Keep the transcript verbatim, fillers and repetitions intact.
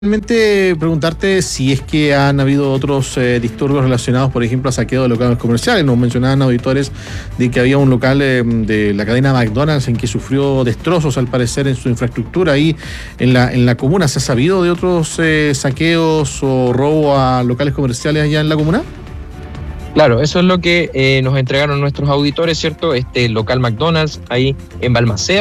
Realmente preguntarte si es que han habido otros eh, disturbios relacionados, por ejemplo, a saqueo de locales comerciales. Nos mencionaban auditores de que había un local eh, de la cadena McDonald's en que sufrió destrozos, al parecer, en su infraestructura ahí en la, en la comuna. ¿Se ha sabido de otros eh, saqueos o robo a locales comerciales allá en la comuna? Claro, eso es lo que eh, nos entregaron nuestros auditores, ¿cierto? Este local McDonald's ahí en Balmaceda,